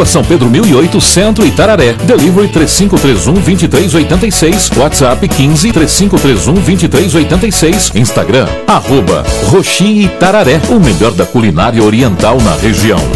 Rua São Pedro 1008, Centro, Itararé. Delivery 3531-2386. WhatsApp 15-3531-2386. Instagram, @Roxi Itararé. O melhor da culinária oriental na região.